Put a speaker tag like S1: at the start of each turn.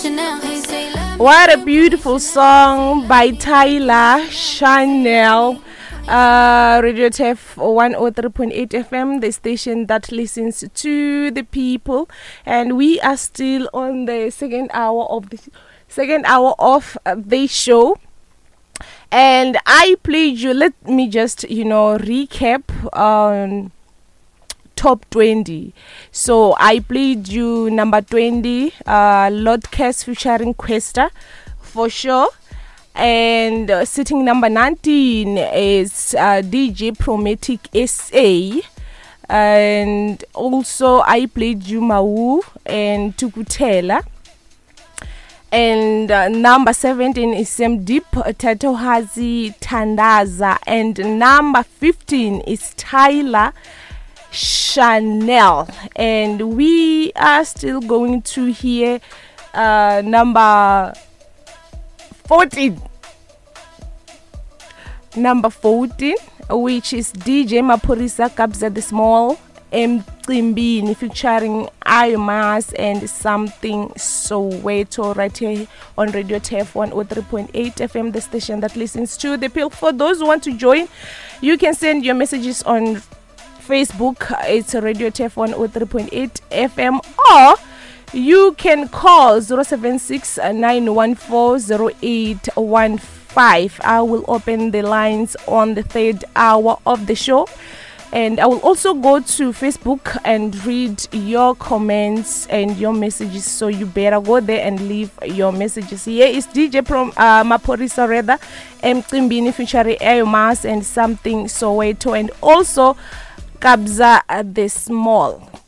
S1: What a beautiful song by Tyler Chanel. Radio TEF 103.8 FM, the station that listens to the people, and we are still on the second hour of the show. And I played you. Let me just recap on top 20. So I played you number 20, Lord Cass featuring Questa, for sure. And sitting number 19 is DJ Prometic SA. And also I played you Mau and Tukutela. And number 17 is Sam Deep, Tatohazi Tandaza. And number 15 is Tyler Chanel. And we are still going to hear number 14. Number 14, which is DJ Maphorisa Kabza the Small, Mcimbini featuring Aymas and Something Soweto, right here on Radio TEF 103.8 FM, the station that listens to the people. For those who want to join, you can send your messages on Facebook. It's Radio TEF 103.8 FM, or you can call 076 914 0815. I will open the lines on the third hour of the show, and I will also go to Facebook and read your comments and your messages, so you better go there and leave your messages. Here is DJ Maphorisa rather, Mcimbini featuring Aymas and Something Soweto, and also Kabza the Small.